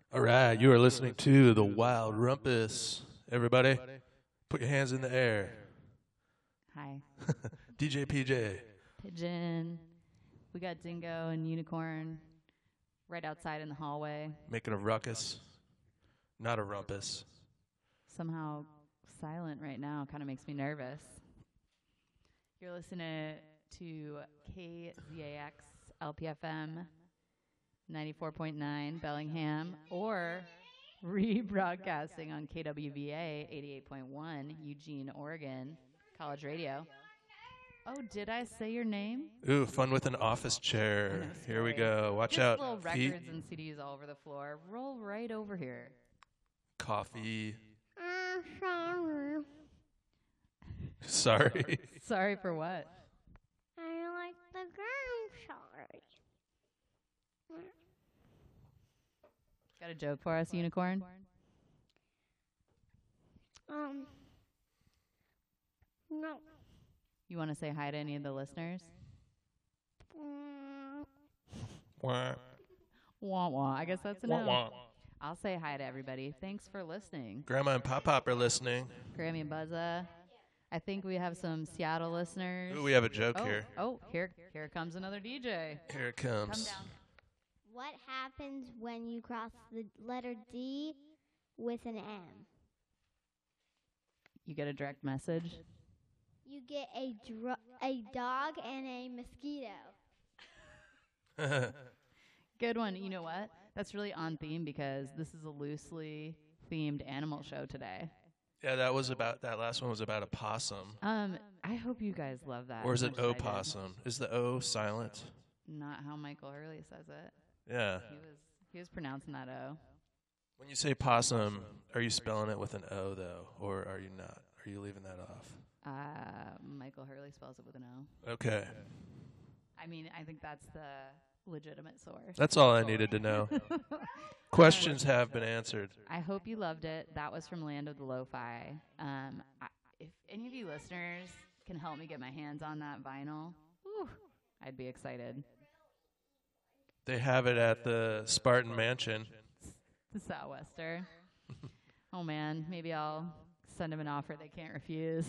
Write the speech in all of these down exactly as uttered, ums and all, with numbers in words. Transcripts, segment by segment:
All right, you are listening to the Wild Rumpus. Everybody, put your hands in the air. Hi. D J P J. Pigeon. We got Dingo and Unicorn right outside in the hallway. Making a ruckus. Not a rumpus. Somehow silent right now. Kind of makes me nervous. You're listening to K Z A X L P F M ninety-four point nine Bellingham, or rebroadcasting on K W V A eighty-eight point one Eugene, Oregon, College Radio. Oh, did I say your name? Ooh, fun with an office chair. Here we go. Watch Just out. little Feet. records and C Ds all over the floor. Roll right over here. Coffee. Uh, sorry. Sorry. Sorry for what? I like the ground sorry. Got a joke for us, Unicorn? Um, no. You want to say hi to any of the listeners? Mm, Wah. Wah wah. I guess that's a Wah, no. wah. I'll say hi to everybody. Thanks for listening. Grandma and Pop Pop are listening. Grammy and Buzza. I think we have some Seattle listeners. Ooh, we have a joke oh, here. Oh, here here comes another D J. Here it Come comes. down. what happens when you cross the letter D with an M? You get a direct message. You get a dro- a dog and a mosquito. Good one. You know what? That's really on theme because this is a loosely themed animal show today. Yeah, that was about, that last one was about a possum. Um, I hope you guys love that. Or is as it much as I did. opossum? Is the O silent? Not how Michael Hurley says it. Yeah. He was he was pronouncing that O. When you say possum, are you spelling it with an O, though? Or are you not? Are you leaving that off? Uh, Michael Hurley spells it with an O. Okay. I mean, I think that's the legitimate source. That's all I needed to know. Questions have been answered. I hope you loved it. That was from Land of the Lo-Fi. Um, I, if any of you listeners can help me get my hands on that vinyl, whew, I'd be excited. They have it at the Spartan Mansion. The Southwester. Oh, man. Maybe I'll send them an offer they can't refuse.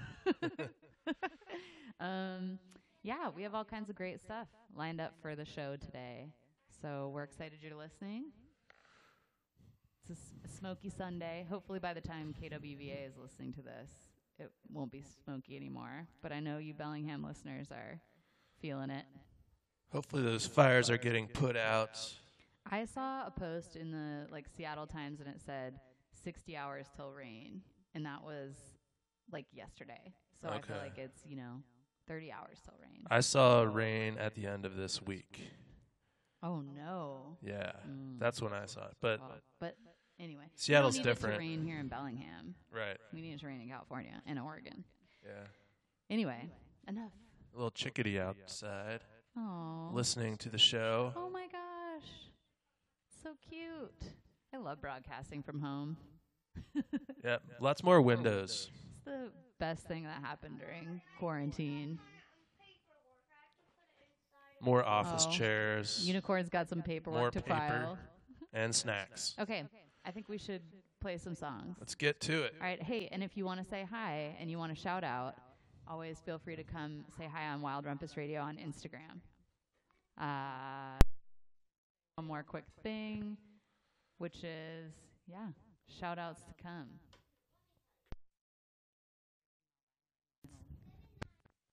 um, yeah, we have all kinds of great stuff lined up for the show today. So we're excited you're listening. It's a, s- a smoky Sunday. Hopefully by the time K W V A is listening to this, it won't be smoky anymore. But I know you Bellingham listeners are feeling it. Hopefully those fires are getting put out. I saw a post in the like Seattle Times and it said sixty hours till rain, and that was like yesterday. So I feel Okay. like it's, you know, thirty hours till rain. I saw rain at the end of this week. Oh no. Yeah, Mm. that's when I saw it. But Oh, but anyway, Seattle's we don't need different. It to rain here in Bellingham. right, We need it to rain in California and Oregon. yeah. Anyway, enough. A little chickadee outside, Oh. listening to the show. Oh my gosh. So cute. I love broadcasting from home. Yep, lots more windows. It's the best thing that happened during quarantine. More office Oh. chairs Unicorn's got some paperwork More to paper. file. and snacks. Okay, I think we should play some songs. Let's get to it. All right, hey, and if you want to say hi and you want to shout out, always feel free to come say hi on Wild Rumpus Radio on Instagram. Uh, one more quick thing, which is, yeah, shout outs to come.